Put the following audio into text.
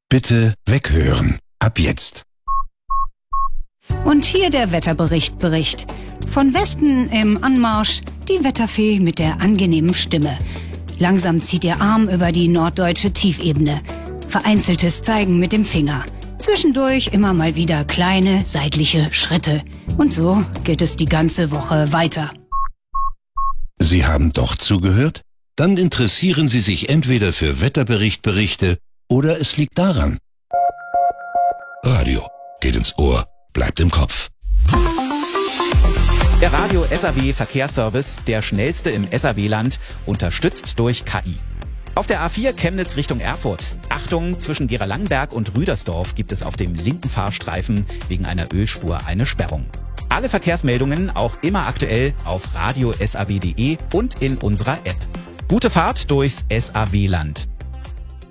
Bitte weghören. Ab jetzt. Und hier der Wetterbericht. Von Westen im Anmarsch die Wetterfee mit der angenehmen Stimme. Langsam zieht ihr Arm über die norddeutsche Tiefebene. Vereinzeltes Zeigen mit dem Finger. Zwischendurch immer mal wieder kleine seitliche Schritte. Und so geht es die ganze Woche weiter. Sie haben doch zugehört? Dann interessieren Sie sich entweder für Wetterberichte oder es liegt daran. Radio geht ins Ohr, bleibt im Kopf. Der Radio SAW Verkehrsservice, der schnellste im SAW-Land, unterstützt durch KI. Auf der A4 Chemnitz Richtung Erfurt. Achtung, zwischen Gera-Langenberg und Rüdersdorf gibt es auf dem linken Fahrstreifen wegen einer Ölspur eine Sperrung. Alle Verkehrsmeldungen auch immer aktuell auf radio.saw.de und in unserer App. Gute Fahrt durchs SAW-Land.